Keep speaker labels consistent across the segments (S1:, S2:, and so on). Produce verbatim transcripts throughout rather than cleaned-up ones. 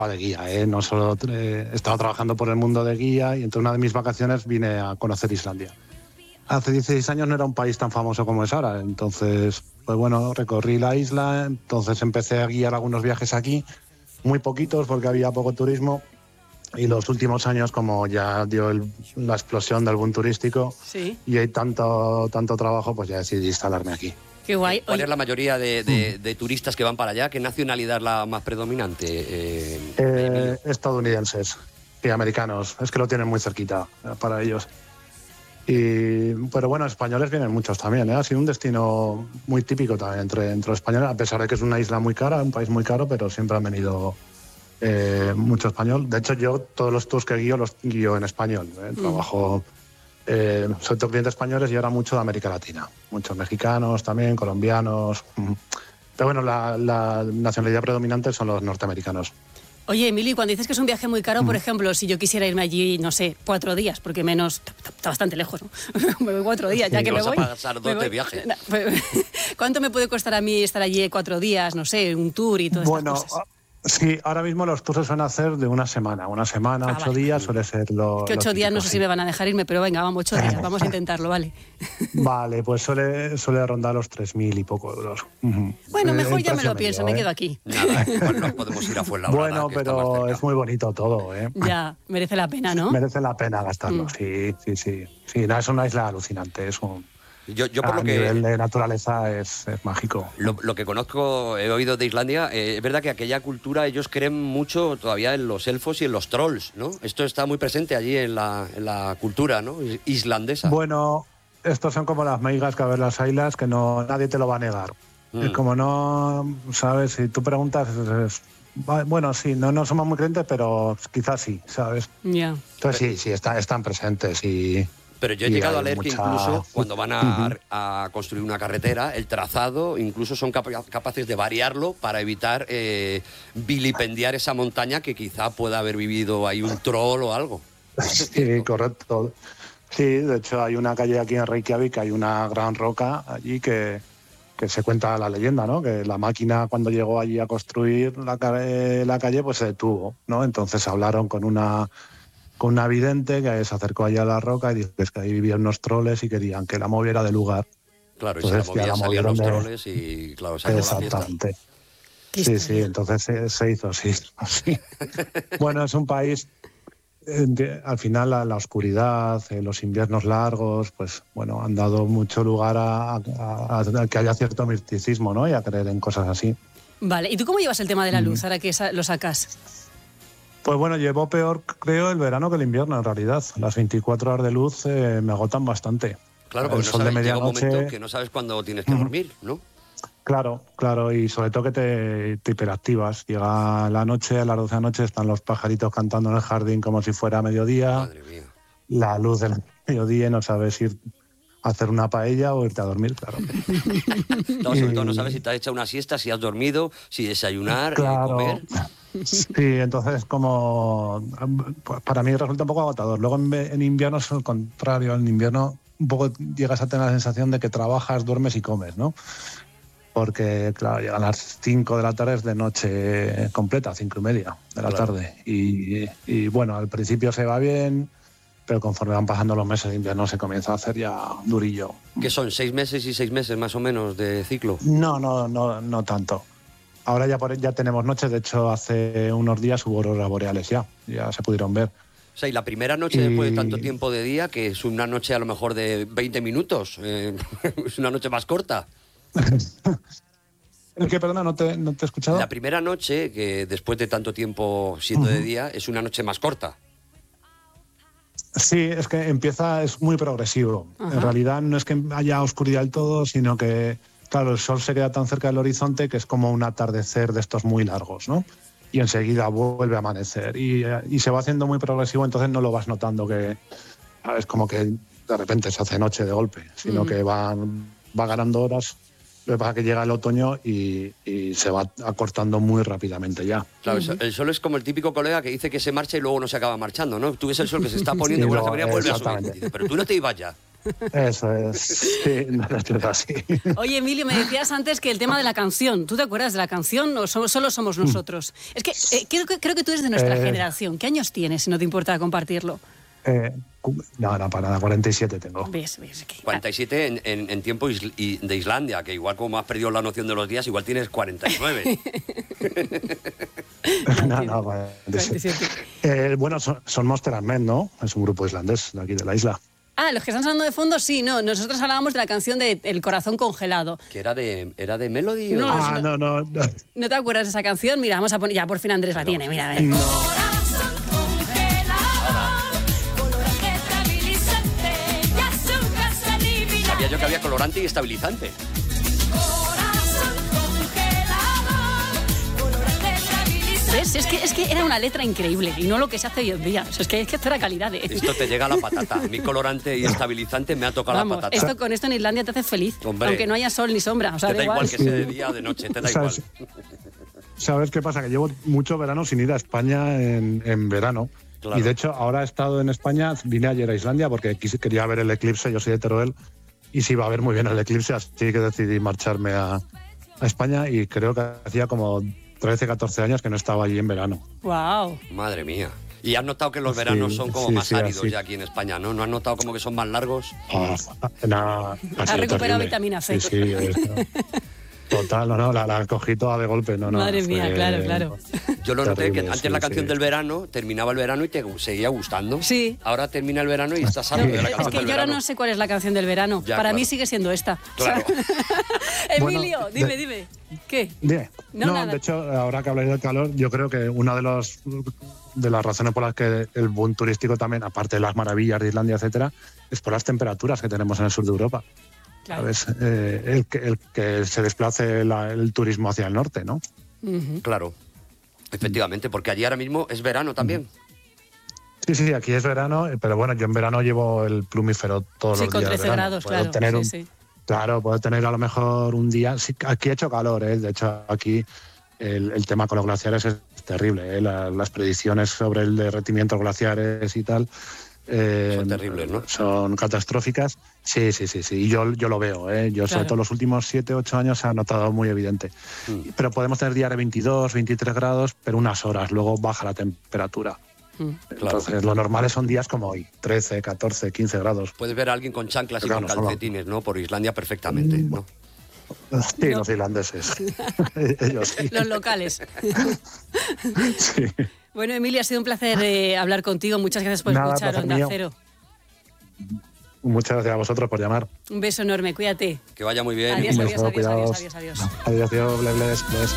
S1: de guía, ¿eh? No solo eh, he estado trabajando por el mundo de guía y entre una de mis vacaciones vine a conocer Islandia. Hace dieciséis años no era un país tan famoso como es ahora, entonces, pues bueno, recorrí la isla, entonces empecé a guiar algunos viajes aquí, muy poquitos porque había poco turismo, y los últimos años, como ya dio el, la explosión del boom turístico,
S2: sí.
S1: y hay tanto, tanto trabajo, pues ya decidí instalarme aquí.
S2: Qué guay.
S3: ¿Cuál es la mayoría de, de, de turistas que van para allá? ¿Qué nacionalidad es la más predominante?
S1: Eh, eh, estadounidenses y americanos, es que lo tienen muy cerquita para ellos. Y, pero bueno, españoles vienen muchos también, ¿eh? Ha sido un destino muy típico también entre, entre españoles, a pesar de que es una isla muy cara, un país muy caro, pero siempre han venido eh, mucho español. De hecho, yo todos los tours que guío los guío en español, ¿eh? Trabajo, eh, sobre todo clientes españoles y ahora mucho de América Latina, muchos mexicanos también, colombianos. Pero bueno, la, la nacionalidad predominante son los norteamericanos.
S2: Oye, Emilio, cuando dices que es un viaje muy caro, por ejemplo, si yo quisiera irme allí, no sé, cuatro días, porque menos, está bastante lejos, ¿no? Me voy cuatro días, ya
S3: sí,
S2: que me voy.
S3: Vas a pasar dos de viaje.
S2: ¿Cuánto me puede costar a mí estar allí cuatro días, no sé, un tour y todas
S1: bueno,
S2: estas cosas?
S1: Sí, ahora mismo los tours se suelen hacer de una semana, una semana,
S2: ah,
S1: ocho
S2: vale.
S1: días suele ser lo
S2: Que ocho
S1: lo
S2: días
S1: típico,
S2: no sé
S1: sí.
S2: si me van a dejar irme, pero venga, vamos, ocho días, vamos a intentarlo, vale.
S1: Vale, pues suele, suele rondar los tres mil y poco euros. Uh-huh.
S2: Bueno, mejor
S1: eh,
S2: ya me lo
S1: medio,
S2: pienso,
S1: ¿eh?
S2: me quedo aquí.
S3: Nada, igual nos podemos ir a Fuenlabrada.
S1: Bueno,
S3: que está más
S1: pero
S3: cerca.
S1: es muy bonito todo, ¿eh?
S2: Ya, merece la pena, ¿no?
S1: Merece la pena gastarlo,
S2: Mm.
S1: sí, sí, sí. Sí, no, es una isla alucinante, es un...
S3: Yo, yo por
S1: a
S3: lo que
S1: nivel de naturaleza es, es mágico.
S3: Lo, lo que conozco, he oído de Islandia, eh, es verdad que aquella cultura ellos creen mucho todavía en los elfos y en los trolls, ¿no? Esto está muy presente allí en la, en la cultura, ¿no? Islandesa.
S1: Bueno, estos son como las meigas que a ver las islas, que no nadie te lo va a negar.
S3: Mm.
S1: Es como no, sabes, si tú preguntas, es, es, bueno, sí, no, no somos muy creyentes, pero quizás sí, ¿sabes?
S2: Ya.
S1: Entonces sí, sí, está, están presentes y...
S3: Pero yo he
S1: y
S3: llegado a
S1: hay
S3: leer que
S1: mucha-
S3: incluso cuando van a,
S1: Ujú.
S3: a construir una carretera, el trazado, incluso son capa- capaces de variarlo para evitar eh, vilipendiar esa montaña que quizá pueda haber vivido ahí un troll o algo.
S1: Sí, correcto. Sí, de hecho hay una calle aquí en Reykjavik, hay una gran roca allí que, que se cuenta la leyenda, ¿no? Que la máquina cuando llegó allí a construir la, ca- la calle pues se detuvo, ¿no? Entonces hablaron con una con una vidente que se acercó allí a la roca y dijo que es que ahí vivían unos troles y querían que la moviera de lugar.
S3: Claro, y se la
S1: Entonces, ya
S3: movían,
S1: la
S3: salían los
S1: movieron de-
S3: troles y claro, se acabó la fiesta.
S1: Exactamente.
S2: Qué
S1: Sí,
S2: historia.
S1: sí, entonces se, se hizo así. así. Bueno, es un país, eh, que, al final la, la oscuridad, eh, los inviernos largos, pues bueno, han dado mucho lugar a, a- a- a que haya cierto misticismo, ¿no? Y a creer en cosas así.
S2: Vale, ¿y tú cómo llevas el tema de la luz ahora que sa- lo sacas?
S1: Pues bueno, llevo peor, creo, el verano que el invierno, en realidad. Las veinticuatro horas de luz eh, me agotan bastante.
S3: Claro,
S1: El
S3: porque no
S1: sol de
S3: sabes, llega un
S1: medianoche-
S3: momento que no sabes cuándo tienes que dormir, ¿no?
S1: Claro, claro, y sobre todo que te, te hiperactivas. Llega la noche, a las doce de la noche están los pajaritos cantando en el jardín como si fuera mediodía.
S3: Madre mía.
S1: La luz del mediodía y no sabes ir a hacer una paella o irte a dormir, claro.
S3: No, sobre todo no sabes si te has hecho una siesta, si has dormido, si desayunar,
S1: Claro.
S3: eh, comer.
S1: Sí, entonces como pues para mí resulta un poco agotador. Luego en, ve- en invierno es el contrario. En invierno un poco llegas a tener la sensación de que trabajas, duermes y comes, ¿no? Porque, claro, llegan las cinco de la tarde, es de noche completa, cinco y media de la
S3: Claro.
S1: tarde. Y, y bueno, al principio se va bien, pero conforme van pasando los meses de invierno se comienza a hacer ya durillo.
S3: ¿Qué son? ¿Seis meses y seis meses más o menos de ciclo?
S1: No, no, no, no tanto. Ahora ya, por, ya tenemos noches, de hecho hace unos días hubo auroras boreales ya, ya se pudieron ver.
S3: O sea, y la primera noche
S1: Y-
S3: después de tanto tiempo de día, que es una noche a lo mejor de veinte minutos, eh, es una noche más corta.
S1: ¿El que, perdona, no te, no te he escuchado?
S3: La primera noche, que después de tanto tiempo siendo de día, es una noche más corta.
S1: Sí, es que empieza, es muy progresivo.
S2: Ajá.
S1: En realidad no es que haya oscuridad del todo, sino que, claro, el sol se queda tan cerca del horizonte que es como un atardecer de estos muy largos, ¿no? Y enseguida vuelve a amanecer. Y, eh, y se va haciendo muy progresivo, entonces no lo vas notando que, es como que de repente se hace noche de golpe, sino
S2: Mm.
S1: que van, va ganando horas. Lo que pasa es que llega el otoño y, y se va acortando muy rápidamente ya.
S3: Claro, el sol- el sol es como el típico colega que dice que se marcha y luego no se acaba marchando, ¿no? Tú ves el sol que se está poniendo
S1: Sí,
S3: por la
S1: no,
S3: chimenea, vuelve a subir.
S1: exactamente.
S3: Dice, pero tú no te ibas ya.
S1: Eso es. Sí, no es así.
S2: Oye, Emilio, me decías antes que el tema de la canción, ¿tú te acuerdas de la canción o so- solo somos nosotros? Es que eh, creo, que creo que tú eres de nuestra
S1: Eh.
S2: generación. ¿Qué años tienes, si no te importa compartirlo?
S1: Eh, cu- no, no, para nada, cuarenta y siete tengo.
S2: ¿Ves? ¿Ves? Que-
S3: cuarenta y siete en, en, en tiempo isl- y de Islandia, que igual como has perdido la noción de los días, igual tienes cuarenta y nueve.
S1: No, no, cuarenta y siete.
S2: cuarenta y siete.
S1: Eh, bueno, son, son Monster and Men, ¿no? Es un grupo islandés de aquí de la isla.
S2: Ah, los que están sonando de fondo, sí, no. Nosotros hablábamos de la canción de El corazón congelado.
S3: ¿Que era de, era de Melody?
S2: No,
S3: o-
S2: no,
S1: Ah, no, no. no.
S2: ¿No te acuerdas de esa canción? Mira, vamos a poner... Ya, por fin Andrés la tiene, mira, a ver.
S4: Corazón congelado, colorante estabilizante y azúcar salivina.
S3: Sabía yo que había colorante y estabilizante.
S4: Corazón congelado, colorante estabilizante.
S2: ¿Ves? Es que, es que era una letra increíble y no lo que se hace hoy en día. O sea, es que, es que esto era calidad, ¿eh?
S3: Esto te llega a la patata. Mi colorante y estabilizante me ha tocado
S2: Vamos,
S3: la patata.
S2: esto, con esto en Islandia te hace feliz,
S3: Hombre.
S2: aunque no haya sol ni sombra. O sea,
S3: Te
S2: da
S3: da igual
S2: igual.
S3: que sea de día o de noche, te da igual.
S1: ¿Sabes? ¿Sabes qué pasa? Que llevo mucho verano sin ir a España en, en verano.
S3: Claro.
S1: Y de hecho, ahora he estado en España, vine ayer a Islandia porque quise, quería ver el eclipse, yo soy de Teruel, y se iba a ver muy bien el eclipse, así que decidí marcharme a, a España y creo que hacía como trece, catorce años que no estaba allí en verano.
S2: Wow.
S3: Madre mía. Y has notado que los
S1: Sí,
S3: veranos son como
S1: sí,
S3: más
S1: sí,
S3: áridos
S1: así.
S3: ya aquí en España, ¿no? ¿No has notado como que son más largos?
S1: Ah, nada, ha sido
S2: recuperado
S1: terrible.
S2: vitamina C.
S1: Sí, sí. es- total, no, no, la, la cogí toda de golpe. No, no,
S2: Madre mía,
S1: fue-
S2: claro, claro.
S3: Yo lo noté que
S1: Terrible,
S3: antes
S1: sí,
S3: la canción
S1: sí.
S3: del verano terminaba el verano y te gu- seguía gustando.
S2: Sí.
S3: Ahora termina el verano y estás
S2: No,
S3: harto de la
S2: es
S3: canción
S2: que
S3: del
S2: yo ahora
S3: verano.
S2: no sé cuál es la canción del verano.
S3: Ya,
S2: Para
S3: claro.
S2: mí sigue siendo esta.
S3: Claro.
S2: Emilio,
S1: Bueno,
S2: dime,
S1: de-
S2: dime. ¿Qué?
S1: Dime.
S2: No,
S1: No,
S2: nada.
S1: de hecho, ahora que habláis del calor, yo creo que una de los de las razones por las que el boom turístico también, aparte de las maravillas de Islandia, etcétera, es por las temperaturas que tenemos en el sur de Europa.
S2: Claro.
S1: ¿Sabes? Eh, el, que, el que se desplace la- el turismo hacia el norte, ¿no?
S2: Ujú.
S3: Claro. Efectivamente, porque allí ahora mismo es verano también.
S1: Sí, sí, aquí es verano, eh, pero bueno, yo en verano llevo el plumífero todos
S2: Sí,
S1: los
S2: con
S1: días. de
S2: trece
S1: verano.
S2: grados,
S1: Puedo
S2: claro.
S1: tener
S2: Sí,
S1: un-
S2: sí.
S1: Claro, puedo tener a lo mejor un día. Sí, aquí ha hecho calor, ¿eh? De hecho, aquí el, el tema con los glaciares es terrible, ¿eh? La- las predicciones sobre el derretimiento de los glaciares y tal. eh,
S3: Son terribles, ¿no?
S1: Son catastróficas. Sí, sí, sí, sí. Y yo, yo lo veo, ¿eh? Yo,
S2: Claro.
S1: sobre todo los últimos siete, ocho años, se ha notado muy evidente.
S3: Mm.
S1: Pero podemos tener días de veintidós, veintitrés grados, pero unas horas, luego baja la temperatura.
S2: Mm.
S3: Claro.
S1: Entonces, lo normal son días como hoy, trece, catorce, quince grados.
S3: Puedes ver a alguien con chanclas y
S1: Claro,
S3: con
S1: solo-
S3: calcetines, ¿no? Por Islandia perfectamente, ¿no?
S1: Sí, los irlandeses. Ellos sí.
S2: Los locales.
S1: Sí.
S2: Bueno, Emilio, ha sido un placer eh, hablar contigo. Muchas gracias por
S1: Nada,
S2: escuchar
S1: placer
S2: Onda
S1: mío.
S2: Cero.
S1: Muchas gracias a vosotros por llamar.
S2: Un beso enorme, cuídate.
S3: Que vaya muy bien.
S2: Adiós,
S1: Un
S2: adiós,
S1: beso,
S2: adiós, adiós,
S1: cuidaos.
S2: adiós, adiós.
S1: Adiós, adiós, bles, bles, bles.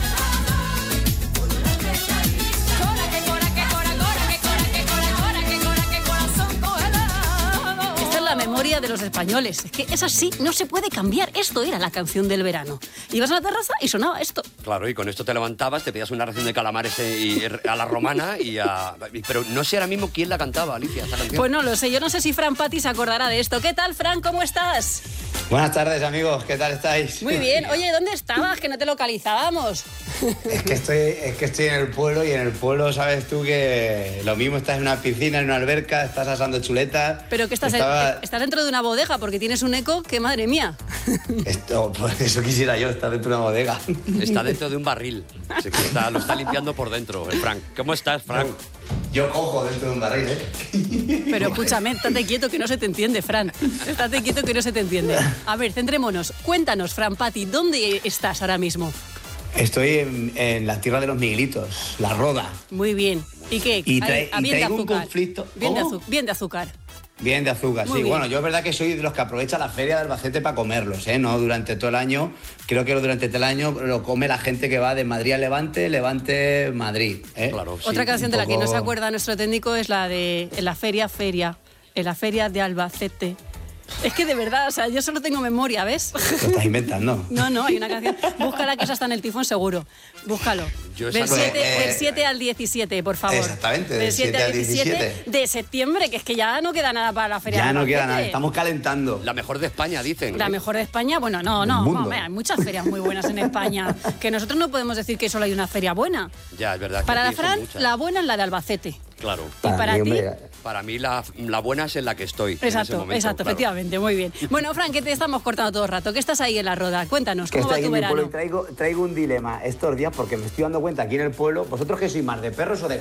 S4: Cora, que cora, que cora, cora, que cora, que cora, cora, que cora, que corazón congelado.
S2: Esta es la memoria de los españoles. Es que es así, no se puede cambiar. Esto era la canción del verano. Ibas a la terraza y sonaba esto.
S3: Claro, y con esto te levantabas, te pedías una ración de calamares eh, y, a la romana y a... Pero no sé ahora mismo quién la cantaba, Alicia, esa canción.
S2: Pues no lo sé, yo no sé si Fran Patti se acordará de esto. ¿Qué tal, Fran? ¿Cómo estás?
S5: Buenas tardes, amigos, ¿qué tal estáis?
S2: Muy bien. Oye, ¿dónde estabas? Que no te localizábamos.
S5: Es que estoy, es que estoy en el pueblo y en el pueblo sabes tú que lo mismo estás en una piscina, en una alberca, estás asando chuletas.
S2: Pero que estás,
S5: Estaba-
S2: en- estás dentro de una bodega porque tienes un eco que, madre mía.
S5: Esto, pues eso quisiera yo, estar dentro de una bodega.
S3: Está dentro de un barril. Así que está- lo está limpiando por dentro, el Frank. ¿Cómo estás, Frank?
S5: Yo cojo dentro de un barril, ¿eh?
S2: Pero escúchame, estate quieto que no se te entiende, Fran. Estate quieto que no se te entiende. A ver, centrémonos. Cuéntanos, Fran Patti, ¿dónde estás ahora mismo?
S5: Estoy en, en la tierra de los Miguelitos, la Roda.
S2: Muy bien. ¿Y qué?
S5: Y
S2: Ah,
S5: trae-
S2: ah,
S5: y
S2: bien de
S5: traigo un
S2: azúcar.
S5: conflicto.
S2: Bien de,
S5: ¿Cómo?
S2: azu- bien de azúcar.
S5: Bien de azúcar,
S2: Muy
S5: sí.
S2: bien.
S5: Bueno, yo es verdad que soy de los que aprovecha la feria de Albacete para comerlos, ¿eh? No durante todo el año. Creo que durante todo el año lo come la gente que va de Madrid a Levante, Levante, Madrid. ¿eh?
S3: Claro, sí.
S2: Otra canción
S5: un
S2: de la que no
S5: poco-
S2: se acuerda nuestro técnico es la de En la feria, feria. En la feria de Albacete. Es que de verdad, o sea, yo solo tengo memoria, ¿ves?
S5: Lo estás inventando.
S2: No, no, hay una canción. Búscala, que esa está en el tifón seguro. Búscalo.
S3: Yo esa
S2: Del
S3: no-
S2: siete,
S5: Eh,
S2: del siete al diecisiete, por favor.
S5: Exactamente, del siete al diecisiete.
S2: de septiembre, que es que ya no queda nada para la feria.
S5: Ya
S2: de
S5: no queda
S2: Albacete.
S5: nada, estamos calentando.
S3: La mejor de España, dicen.
S2: La
S3: ¿eh?
S2: mejor de España, bueno, no, no,
S5: Del mundo.
S2: hombre, hay muchas ferias muy buenas en España. Que nosotros no podemos decir que solo hay una feria buena.
S3: Ya, es verdad. que
S2: Para la
S3: aquí son
S2: Fran,
S3: muchas.
S2: la buena es la de Albacete.
S3: Claro.
S2: ¿Y para
S5: mí,
S2: ti?
S5: hombre,
S3: Para mí la, la buena es en la que estoy. en ese
S2: Exacto,
S3: momento,
S2: exacto,
S3: claro.
S2: efectivamente, muy bien. Bueno, Fran, que te estamos cortando todo el rato, que estás ahí en la roda. Cuéntanos,
S5: que
S2: ¿cómo va
S5: estoy aquí
S2: tu
S5: en mi pueblo
S2: verano?
S5: y traigo, traigo un dilema estos días porque me estoy dando cuenta aquí en el pueblo, vosotros que sois más de perros o de